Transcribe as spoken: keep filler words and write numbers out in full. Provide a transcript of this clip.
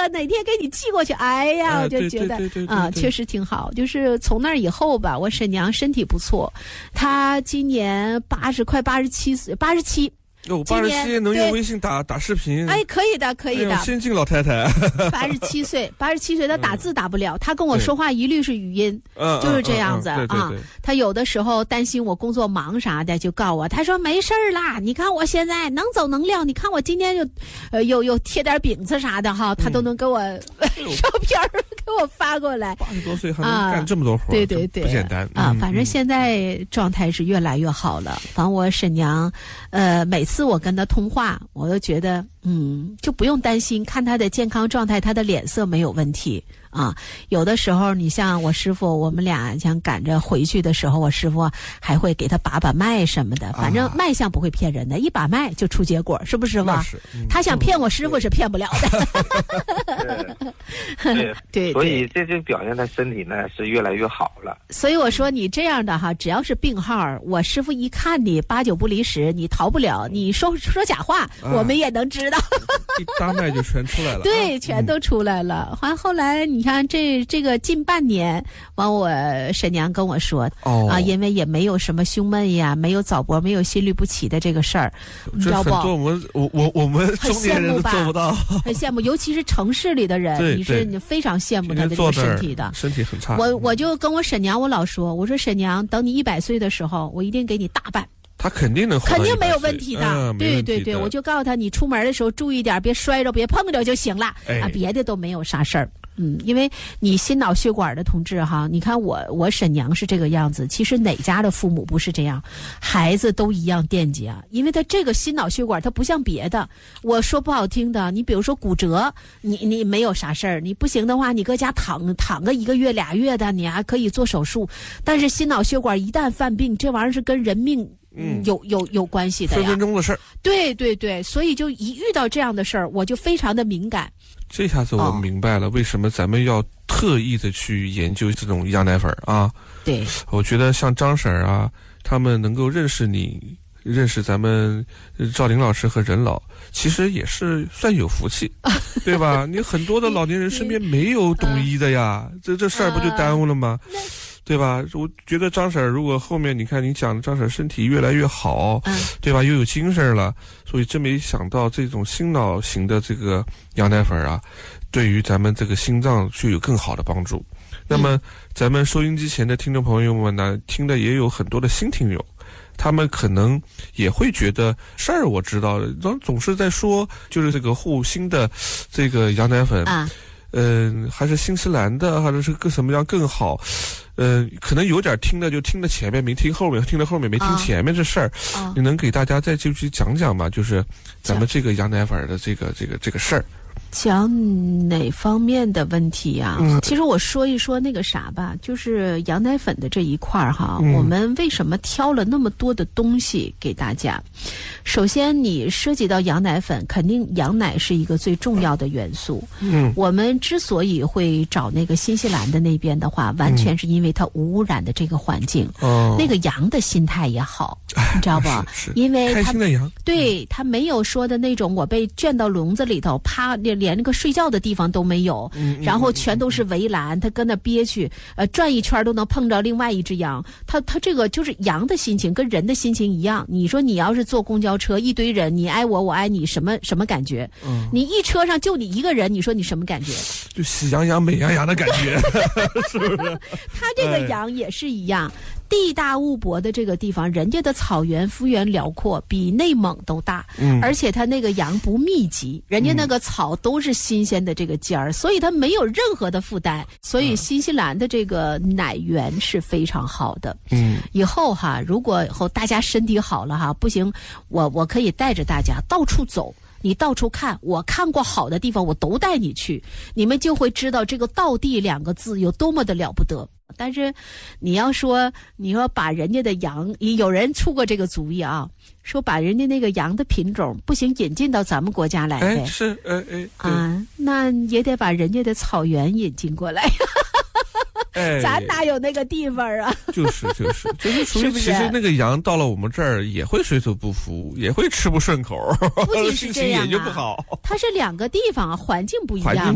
哪天给你寄过去。哎呀，我就觉得啊，确实挺好。就是从那儿以后吧，我婶娘身体不错，她今年八十快八十七岁，八十七。 有八十七能用微信打打视频， 哎，可以的，可以的。 哎、先进老太太， 八十七岁，八十七岁，她打字打不了，她、嗯、跟我说话一律是语音，嗯、就是这样子、 嗯嗯嗯、 啊。她有的时候担心我工作忙啥的，就告我，她说没事儿啦，你看我现在能走能撂，你看我今天就，呃，有有贴点饼子啥的哈，她都能给我、嗯、照片给我发过来。 八十多岁还能干这么多活、啊， 对对对， 不简单啊。 嗯、 反正现在状态是越来越好了。反正我婶娘，呃，每次我跟她通话，我都觉得嗯，就不用担心，看她的健康状态，她的脸色没有问题啊。有的时候你像我师傅，我们俩想赶着回去的时候，我师傅还会给他把把脉什么的，反正脉象不会骗人的，一把脉就出结果，是不是师傅？ 嗯、 他想骗我师傅是骗不了的。对对， 所以这就表现他身体呢是越来越好了。 所以我说你这样的哈，只要是病号，我师傅一看你八九不离十，你逃不了，你说说假话，啊、我们也能知道。 一搭脉就全出来了。 对，全都出来了。完、嗯、后来你看这这个近半年，完我婶娘跟我说， 哦啊，因为也没有什么胸闷呀，没有早搏，没有心律不齐的这个事儿，你知道不？ 很多我们我我我们中年人都做不到， 很羡慕，尤其是城市里的人，你是你非常羡慕他的这个身体的， 身体很差。 我我就跟我婶娘，我老说，我说婶娘，等你一百岁的时候，我一定给你大办。 他肯定能， 肯定没有问题的。 嗯、 对对对，我就告诉他，你出门的时候注意点，别摔着，别碰着就行了、哎、啊，别的都没有啥事儿。嗯，因为你心脑血管的同志哈，你看我我婶娘是这个样子，其实哪家的父母不是这样，孩子都一样惦记啊，因为他这个心脑血管他不像别的，我说不好听的，你比如说骨折，你你没有啥事儿，你不行的话，你搁家躺躺个一个月俩月的，你还可以做手术，但是心脑血管一旦犯病，这玩意儿是跟人命。嗯，有有有关系的呀， 分分钟的事儿。 对对对，所以就一遇到这样的事儿，我就非常的敏感。 这下子我明白了，哦、为什么咱们要特意的去研究这种羊奶粉啊？ 对， 我觉得像张婶啊，他们能够认识你，认识咱们赵玲老师和任老，其实也是算有福气，对吧？你很多的老年人身边没有懂医的呀，嗯、这这事儿不就耽误了吗？嗯对吧？我觉得张婶如果后面你看你讲的张婶身体越来越好，嗯，对吧？又有精神了，所以真没想到这种心脑型的这个羊奶粉啊，对于咱们这个心脏就有更好的帮助。那么咱们收音机前的听众朋友们呢，听的也有很多的新听友，他们可能也会觉得事儿我知道，总总是在说就是这个护心的这个羊奶粉啊。嗯、呃，还是新西兰的，还是更什么样更好？嗯、呃，可能有点听的就听了前面没听后面，听了后面没听前面这事儿。啊、你能给大家再继续讲讲吗？就是咱们这个羊奶粉的这个这个这个事儿。 讲哪方面的问题呀、啊？嗯，其实我说一说那个啥吧，就是羊奶粉的这一块儿哈，嗯、我们为什么挑了那么多的东西给大家？首先，你涉及到羊奶粉，肯定羊奶是一个最重要的元素。嗯，我们之所以会找那个新西兰的那边的话，完全是因为它无污染的这个环境。哦、嗯，那个羊的心态也好，你知道不？ 是是因为它开心的羊， 对它没有说的那种我被圈到笼子里头，啪。连那个睡觉的地方都没有，嗯、然后全都是围栏，他跟那憋屈，呃，转一圈都能碰着另外一只羊。他他这个就是羊的心情，跟人的心情一样。你说你要是坐公交车，一堆人，你爱我，我爱你，什么什么感觉？嗯、你一车上就你一个人，你说你什么感觉？ 就喜羊羊、美羊羊的感觉，是不是？ 他这个羊也是一样。地大物博的这个地方，人家的草原幅员辽阔，比内蒙都大，嗯，而且它那个羊不密集，人家那个草都是新鲜的这个尖儿，嗯、所以它没有任何的负担，所以新西兰的这个奶源是非常好的。嗯，以后哈，如果以后大家身体好了哈，不行，我我可以带着大家到处走。你到处看，我看过好的地方，我都带你去，你们就会知道这个道地两个字有多么的了不得。但是你要说你要把人家的羊，有人出过这个主意啊，说把人家那个羊的品种不行引进到咱们国家来呗， 哎是哎哎啊，那也得把人家的草原引进过来。 哎， 咱哪有那个地方啊？ 就是就是就是属于，其实那个羊到了我们这儿也会水土不服，也会吃不顺口， 不仅是这样、啊， 心情也就不好。 它是两个地方啊，环境不一样。